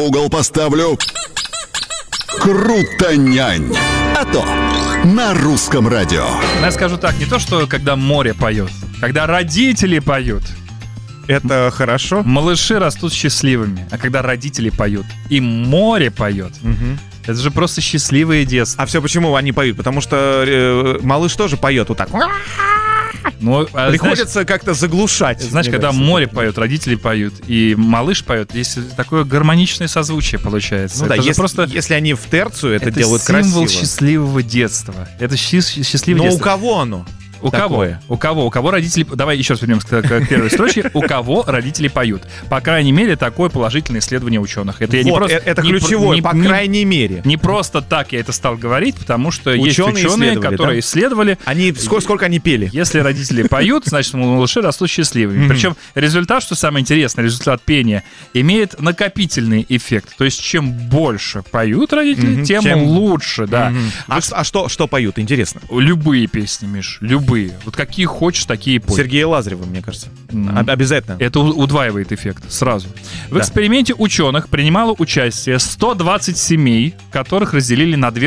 угол поставлю. Крутонянь. А то на русском радио. Я скажу так, не то, что когда море поет, когда родители поют. Это хорошо. Малыши растут счастливыми, а когда родители поют и море поет, это же просто счастливое детство. А все почему они поют? Потому что малыш тоже поет вот так. Ну, приходится как-то заглушать. Знаешь, когда море поет, родители поют, и малыш поет, здесь такое гармоничное созвучие получается. Ну да, это просто... если они в терцию это делают красиво. Это символ счастливого детства. Это счастливое детство. Но у кого оно? У такое? кого? У кого родители... Давай еще раз вернемся к первой строчке. У кого родители поют? По крайней мере, такое положительное исследование ученых. Это, это ключевое, по крайней мере. Не просто так я это стал говорить, потому что ученые есть ученые, которые исследовали. Сколько они пели? Если родители поют, значит, малыши растут счастливыми. Причем результат, что самое интересное, результат пения, имеет накопительный эффект. То есть, чем больше поют родители, тем лучше, да. А что поют? Интересно. Любые песни, Миш, любые. Вот какие хочешь, такие пой. Сергея Лазарева, мне кажется. Обязательно. Это удваивает эффект сразу. В эксперименте ученых принимало участие 120 семей, которых разделили на две